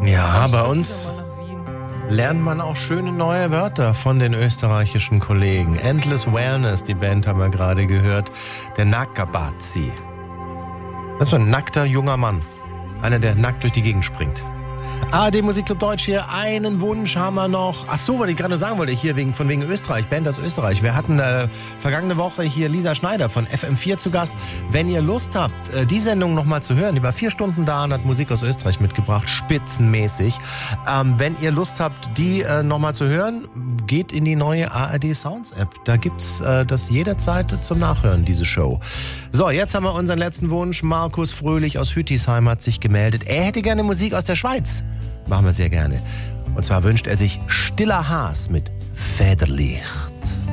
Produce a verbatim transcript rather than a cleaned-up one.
Ja, bei uns lernt man auch schöne neue Wörter von den österreichischen Kollegen. Endless Wellness, die Band haben wir gerade gehört. Der Nakabazi. Das ist so ein nackter junger Mann. Einer, der nackt durch die Gegend springt. A R D Musikclub Deutsch hier, einen Wunsch haben wir noch. Ach so, was ich gerade sagen wollte, hier wegen, von wegen Österreich, Band aus Österreich. Wir hatten äh, vergangene Woche hier Lisa Schneider von F M vier zu Gast. Wenn ihr Lust habt, äh, die Sendung nochmal zu hören, die war vier Stunden da und hat Musik aus Österreich mitgebracht, spitzenmäßig. Ähm, wenn ihr Lust habt, die äh, nochmal zu hören, geht in die neue A R D Sounds App. Da gibt's äh, das jederzeit zum Nachhören, diese Show. So, jetzt haben wir unseren letzten Wunsch. Markus Fröhlich aus Hütisheim hat sich gemeldet. Er hätte gerne Musik aus der Schweiz. Machen wir sehr gerne. Und zwar wünscht er sich Stiller Haas mit Federlicht.